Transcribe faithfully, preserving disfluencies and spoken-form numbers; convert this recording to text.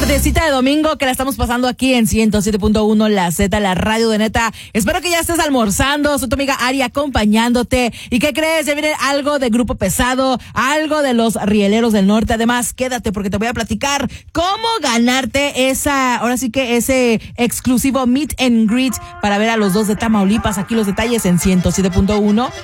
Tardecita de domingo que la estamos pasando aquí en ciento siete punto uno La Z, la radio de neta. Espero que ya estés almorzando. Soy tu amiga Ari acompañándote. ¿Y qué crees? Ya viene algo de Grupo Pesado, algo de los Rieleros del Norte. Además, quédate porque te voy a platicar cómo ganarte esa, ahora sí que ese exclusivo meet and greet para ver a los dos de Tamaulipas. Aquí los detalles en ciento siete punto uno